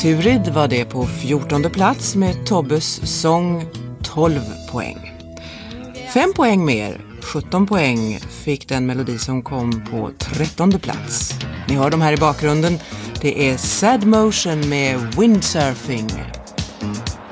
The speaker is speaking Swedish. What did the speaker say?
Turid var det på 14:e plats med Tobbes sång 12 poäng. 5 poäng mer, 17 poäng fick den melodi som kom på 13:e plats. Ni hör de här i bakgrunden. Det är Sad Motion med Windsurfing.